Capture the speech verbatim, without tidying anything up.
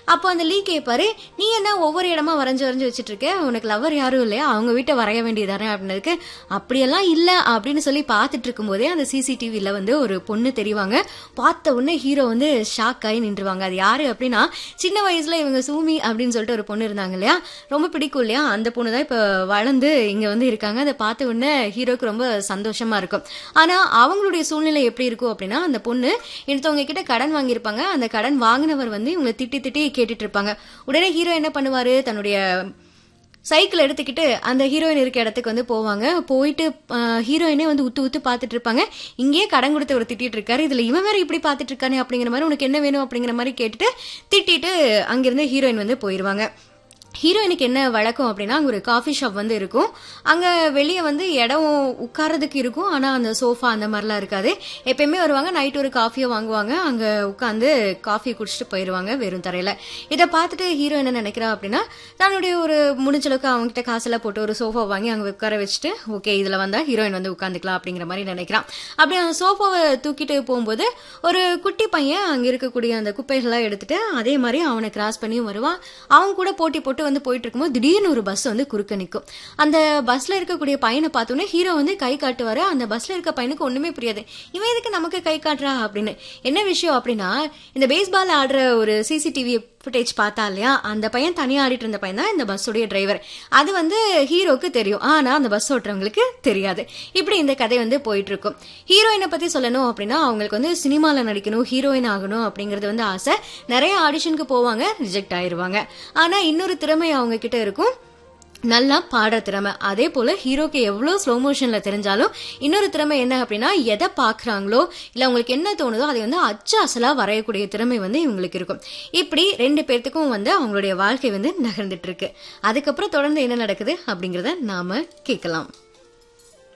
அப்போ அந்த லீ கேட்பாரு, நீ என்ன ஒவ்வொரு இடமா வரைஞ்சு வரைஞ்சு வச்சுட்டு இருக்க, உனக்கு லவர் யாரும் இல்லையா, அவங்க வீட்டை வரைய வேண்டியதானே அப்படின்னதுக்கு, அப்படியெல்லாம் இல்ல அப்படின்னு சொல்லி பார்த்துட்டு இருக்கும் போதே அந்த சிசிடிவில வந்து ஒரு பொண்ணு தெரிவாங்க. பார்த்த உடனே ஹீரோ வந்து ஷாக் ஆகி நின்றுவாங்க. அது யாரு அப்படின்னா, சின்ன வயசுல இவங்க சூமி அப்படின்னு சொல்லிட்டு ஒரு பொண்ணு இருந்தாங்க இல்லையா, ரொம்ப பிடிக்கும் இல்லையா, அந்த பொண்ணு தான் இப்ப வளர்ந்து இங்க வந்து இருக்காங்க. அதை பார்த்த உடனே ஹீரோக்கு ரொம்ப சந்தோஷமா இருக்கும். ஆனா அவங்களுடைய சூழ்நிலை எப்படி இருக்கும் அப்படின்னா, அந்த பொண்ணு இன்னொருத்தவங்க கிட்ட கடன் வாங்கியிருப்பாங்க. அந்த கடன் வாங்கினவர் வந்து இவங்களை திட்டி திட்டி கேட்டுட்டு இருப்பாங்க. உடனே ஹீரோ என்ன பண்ணுவாரு, தன்னுடைய சைக்கிள் எடுத்துக்கிட்டு அந்த ஹீரோயின் இருக்க இடத்துக்கு வந்து போவாங்க. போயிட்டு ஹீரோயினே வந்து உத்து உத்து பார்த்துட்டு இருப்பாங்க. இங்கேயே கடன் கொடுத்து ஒரு திட்டிட்டு இருக்காரு, இதுல இவன் வேற இப்படி பார்த்துட்டு இருக்கானே அப்படிங்கிற மாதிரி, உனக்கு என்ன வேணும் அப்படிங்கிற மாதிரி கேட்டுட்டு திட்டிட்டு அங்கிருந்து ஹீரோயின் வந்து போயிருவாங்க. ஹீரோயினுக்கு என்ன வழக்கம் அப்படின்னா, அங்க ஒரு காஃபி ஷாப் வந்து இருக்கும். அங்க வெளியே வந்து இடம் உட்கார்றதுக்கு இருக்கும், ஆனா அந்த சோஃபா அந்த மாதிரிலாம் இருக்காது. எப்பயுமே வருவாங்க, நைட் ஒரு காஃபியை வாங்குவாங்க, அங்க உட்காந்து காஃபி குடிச்சிட்டு போயிருவாங்க வெறும் தரையில. இதை பார்த்துட்டு ஹீரோ என்ன நினைக்கிறா அப்படின்னா, தன்னுடைய ஒரு முடிஞ்சளவுக்கு அவங்க கிட்ட காசெல்லாம் போட்டு ஒரு சோஃபா வாங்கி அங்க உட்கார வச்சுட்டு, ஓகே இதுல வந்தா ஹீரோயின் வந்து உட்காந்துக்கலாம் அப்படிங்கிற மாதிரி நினைக்கிறான். அப்படி அந்த சோஃபாவை தூக்கிட்டு போகும்போது ஒரு குட்டி பையன் அங்க இருக்கக்கூடிய அந்த குப்பைகள்லாம் எடுத்துட்டு அதே மாதிரி அவனை கிராஸ் பண்ணியும் வருவான். அவங்க கூட போட்டி போட்டு வந்து போயிட்டு இருக்கும்போது திடீர்னு ஒரு பஸ் வந்து குறுக்க நிற்கும். அந்த பஸ்ல இருக்கக்கூடிய பையனை பார்த்தோன்னே ஹீரோ வந்து கை காட்டுவாரு. அந்த பஸ்ல இருக்க பையனுக்கு ஒண்ணுமே புரியாது, இவன் எதுக்கு நமக்கு கை காட்டுறா அப்படின்னு. என்ன விஷயம் அப்படின்னா, இந்த பேஸ்பால் ஆடுற ஒரு சிசிடிவி ஃபுட்டேஜ் பார்த்தா இல்லையா, அந்த பையன் தனியா ஆடிட்டு இருந்த பையன் தான் இந்த பஸ்ஸுடைய டிரைவர். அது வந்து ஹீரோக்கு தெரியும், ஆனா அந்த பஸ் ஓட்டுறவங்களுக்கு தெரியாது. இப்படி இந்த கதை வந்து போயிட்டு இருக்கும். ஹீரோயினை பத்தி சொல்லணும் அப்படின்னா, அவங்களுக்கு வந்து சினிமால நடிக்கணும், ஹீரோயின் ஆகணும் அப்படிங்கறது வந்து ஆசை. நிறைய ஆடிஷனுக்கு போவாங்க, ரிஜெக்ட் ஆயிருவாங்க. ஆனா இன்னொரு திறமை அவங்க கிட்ட இருக்கும், நல்லா பாடுற திறமை. அதே போல ஹீரோக்கு எவ்வளவு ஸ்லோ மோஷன்ல தெரிஞ்சாலும் இன்னொரு திறமை என்ன அப்படின்னா, எதை பாக்குறாங்களோ இல்ல உங்களுக்கு என்ன தோணுதோ அதை வந்து அச்சு அசலா வரையக்கூடிய திறமை வந்து இவங்களுக்கு இருக்கும். இப்படி ரெண்டு பேர்த்துக்கும் வந்து அவங்களுடைய வாழ்க்கை வந்து நகர்ந்துட்டு இருக்கு. அதுக்கப்புறம் தொடர்ந்து என்ன நடக்குது அப்படிங்கறத நாம கேட்கலாம்.